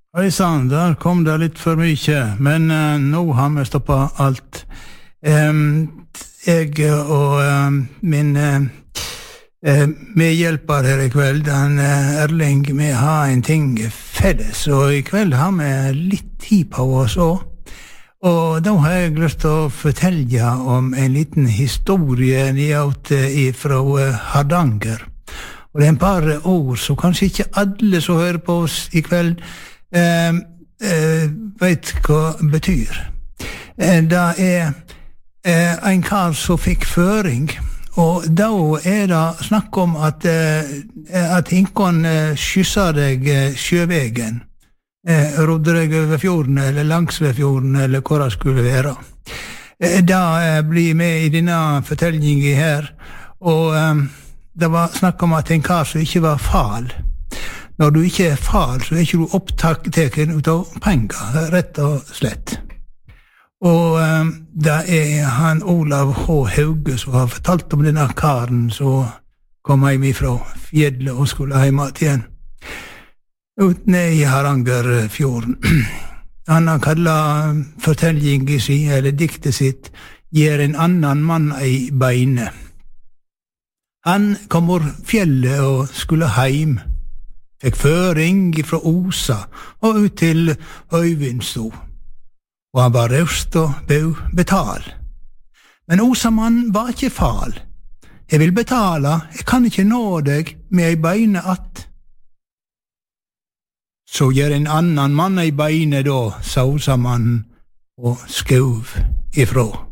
Hei sann, der kom det litt for mye, men nå har vi stoppet alt. Jeg og min medhjelper her i kveld, Erling, vi har en ting felles, og i kveld har vi litt tid på oss også. Og da har jeg lyst til å fortelle om en liten historie fra Hardanger. Og det er en par ord, så kanskje ikke alle som hører på oss i kveld vet hva det betyr. Det er en kar som fikk føring, og da er det snakk om at hinkon skysser deg sjøvegen, rodde deg over fjorden, eller langs ved fjorden, eller hvor det skulle være. Det blir med i denne fortellingen her, og det var snakk om at en kar som ikke var fal. Når du ikke er fal, så er ikke du opptaken ut av penger, rett og slett. Og det er han Olav H. Hauge som har fortalt om denne karen som kom hjem fra fjellet og skulle hjem igjen. Ut ned i Hardangerfjorden. Han har kallet fortellingen sin, eller diktet sitt, «Gjer en annan mann ei beine». Han kom over fjellet og skulle heim, fikk føring fra Osa og ut til Øyvindsto, og han var raust og bau betal. Men Osamann var ikke fal. Jeg vil betale, jeg kan ikke nå deg med ei beine att. Så gjør en annan mann ei beine da, sa Osamannen og skauv ifrå.